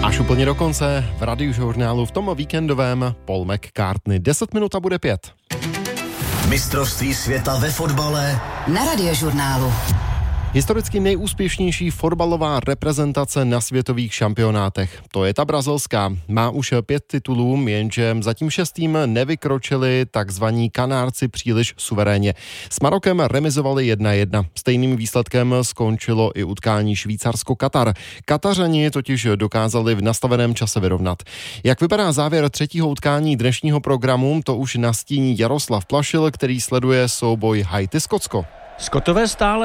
Až úplně do konce v Radiožurnálu v tom víkendovém Paul McCartney. 10 minut a bude 5. Mistrovství světa ve fotbale na Radiožurnálu. Historicky nejúspěšnější fotbalová reprezentace na světových šampionátech. To je ta brazilská. Má už 5 titulů, jenže zatím 6 nevykročili takzvaní Kanárci příliš suverénně. S Marokem remizovali 1-1. Stejným výsledkem skončilo i utkání Švýcarsko-Katar. Katařani totiž dokázali v nastaveném čase vyrovnat. Jak vypadá závěr třetího utkání dnešního programu, to už nastíní Jaroslav Plašil, který sleduje souboj Haiti-Skotsko. Skotové stále